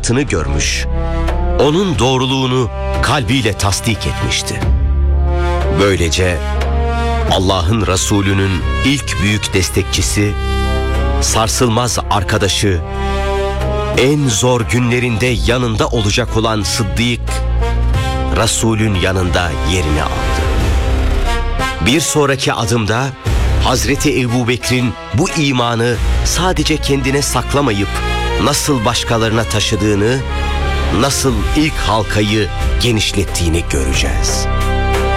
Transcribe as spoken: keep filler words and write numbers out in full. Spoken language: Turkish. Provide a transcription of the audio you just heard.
hayatını görmüş, onun doğruluğunu kalbiyle tasdik etmişti. Böylece Allah'ın Resulü'nün ilk büyük destekçisi, sarsılmaz arkadaşı, en zor günlerinde yanında olacak olan Sıddık, Resulün yanında yerini aldı. Bir sonraki adımda Hazreti Ebubekir'in bu imanı sadece kendine saklamayıp nasıl başkalarına taşıdığını, nasıl ilk halkayı genişlettiğini göreceğiz.